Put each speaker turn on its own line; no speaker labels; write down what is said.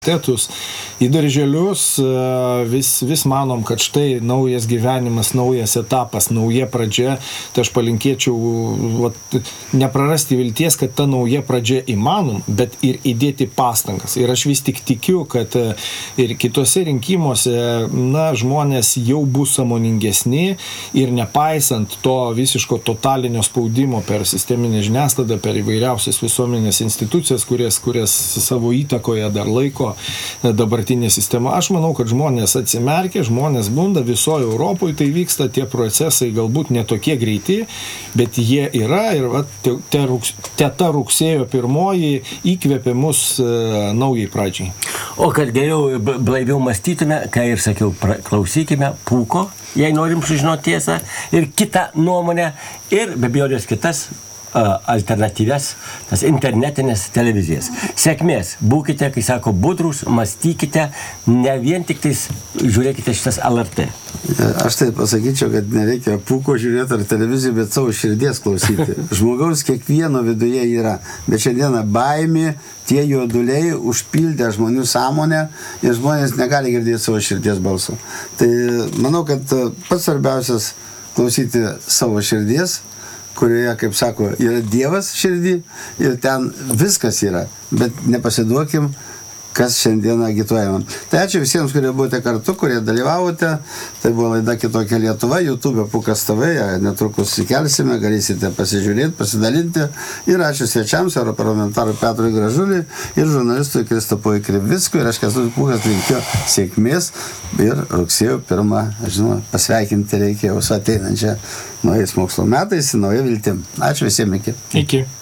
į darželius, vis manom, kad štai naujas gyvenimas, naujas etapas, nauja pradžia, tai aš palinkėčiau neprarasti vilties, kad ta nauja pradžia įmanom, bet ir įdėti pastangas. Ir aš vis tik tikiu, kad ir kitose rinkimuose, žmonės jau bus sąmoningesni ir nepaisant to visiško totalinio spaudimo per sisteminę žiniasklaidą, per įvairiausias visuomenės institucijas, kurias savo įtakoje dar laiko dabartinė sistema. Aš manau, kad žmonės atsimerkia, žmonės bunda, visoje Europoje tai vyksta, tie procesai galbūt netokie greiti, bet jie yra ir ta rugsėjo 1 įkvėpė mus naujai pradžiai.
O kad geriau blaiviau mąstytume, ką ir sakiau, klausykime Pūko, jei norim sužinoti tiesą, ir kitą nuomonę, ir be abejonės kitas alternatyvias, tas internetinės televizijas. Sėkmės, būkite, kai sako, budrūs, mąstykite, ne vien tik tais žiūrėkite šitas LRT.
Aš tai pasakyčiau, kad nereikia Pūko žiūrėti ar televizijų, bet savo širdies klausyti. Žmogaus kiekvieno viduje yra, bet šiandieną baimė, tie juoduliai užpildė žmonių sąmonę ir žmonės negali girdėti savo širdies balso. Tai manau, kad pats svarbiausias klausyti savo širdies, kurioje, kaip sako, yra Dievas širdį ir ten viskas yra, bet nepasiduokim, kas šiandieną agituojama. Tai ačiū visiems, kurie buvote kartu, kurie dalyvavote. Tai buvo laida Kitokia Lietuva, YouTube Pūkas TV, netrukus įkelsime, galėsite pasižiūrėti, pasidalinti. Ir ačiū svečiams, europarlamentarui Petrui Gražuliui ir žurnalistui Kristopui Krivickui. Ir aš Kęstutis Pūkas linkiu sėkmės ir rugsėjo 1, žinoma, pasveikinti reikia jau su ateinančia naujais mokslo metais, nauja viltim. Ačiū visiems, iki.
Iki.